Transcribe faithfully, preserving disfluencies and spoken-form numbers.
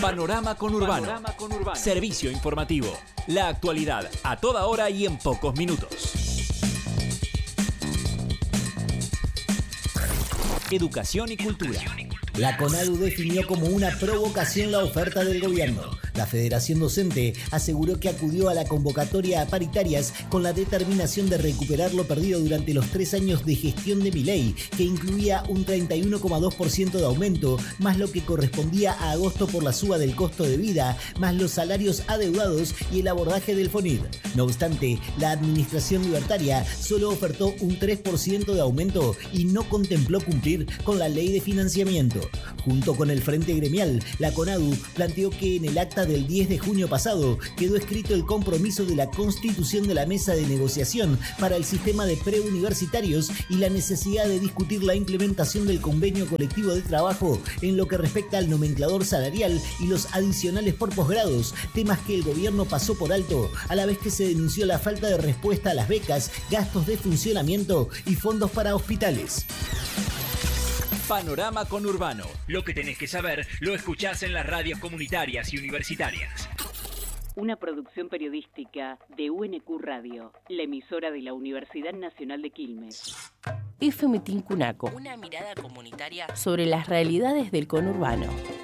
Panorama Conurbano. Panorama Conurbano. Servicio informativo. La actualidad a toda hora y en pocos minutos. Educación y cultura. La CONADU definió como una provocación la oferta del gobierno. La Federación Docente aseguró que acudió a la convocatoria a paritarias con la determinación de recuperar lo perdido durante los tres años de gestión de Milei, que incluía un treinta y uno coma dos por ciento de aumento, más lo que correspondía a agosto por la suba del costo de vida, más los salarios adeudados y el abordaje del FONID. No obstante, la administración libertaria solo ofertó un tres por ciento de aumento y no contempló cumplir con la ley de financiamiento. Junto con el Frente Gremial, la CONADU planteó que en el acta del diez de junio pasado quedó escrito el compromiso de la constitución de la mesa de negociación para el sistema de preuniversitarios y la necesidad de discutir la implementación del convenio colectivo de trabajo en lo que respecta al nomenclador salarial y los adicionales por posgrados, temas que el gobierno pasó por alto, a la vez que se denunció la falta de respuesta a las becas, gastos de funcionamiento y fondos para hospitales. Panorama Conurbano. Lo que tenés que saber lo escuchás en las radios comunitarias y universitarias. Una producción periodística de U N Q Radio, la emisora de la Universidad Nacional de Quilmes. F M Tincunaco. Una mirada comunitaria sobre las realidades del conurbano.